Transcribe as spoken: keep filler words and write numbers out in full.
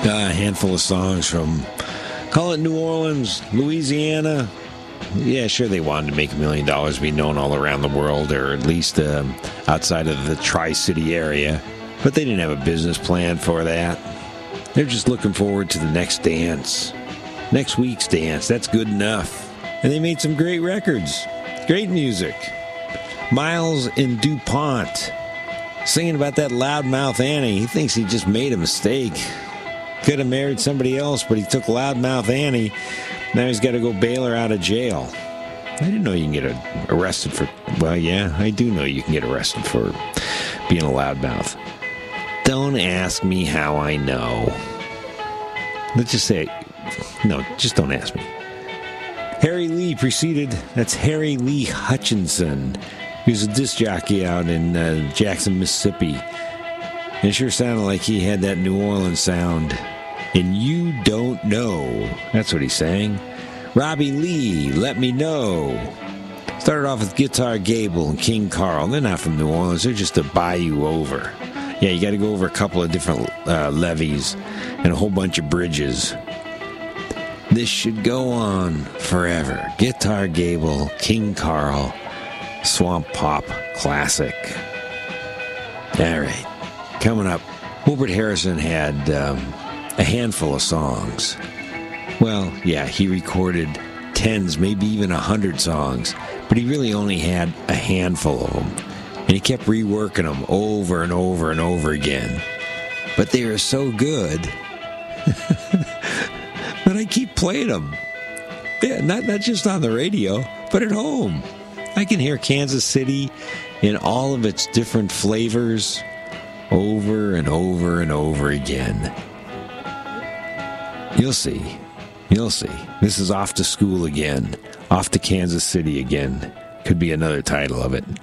A handful of songs from, call it New Orleans, Louisiana. Yeah, sure, they wanted to make a million dollars, be known all around the world, or at least um, outside of the Tri-City area. But they didn't have a business plan for that. They're just looking forward to the next dance. Next week's dance, that's good enough. And they made some great records. Great music. Miles in DuPont, singing about that loudmouth Annie. He thinks he just made a mistake. Could have married somebody else, but he took loudmouth Annie. Now he's got to go bail her out of jail. I didn't know you can get arrested for... Well, yeah, I do know you can get arrested for being a loudmouth. Don't ask me how I know. Let's just say... No, just don't ask me. Harry Lee preceded... That's Harry Lee Hutchinson. He was a disc jockey out in uh, Jackson, Mississippi. And it sure sounded like he had that New Orleans sound. And you don't know. That's what he's saying. Robbie Lee, Let Me Know. Started off with Guitar Gable and King Carl. They're not from New Orleans. They're just a bayou over. Yeah, you got to go over a couple of different uh, levees and a whole bunch of bridges. This should go on forever. Guitar Gable, King Carl, Swamp Pop Classic. All right. Coming up, Wilbert Harrison had um, a handful of songs. Well, yeah, he recorded tens, maybe even a hundred songs, but he really only had a handful of them. And he kept reworking them over and over and over again. But they are so good that I keep playing them. Yeah, not, not just on the radio, but at home. I can hear Kansas City in all of its different flavors over and over and over again. You'll see. You'll see. This is Off to School Again. Off to Kansas City Again. Could be another title of it.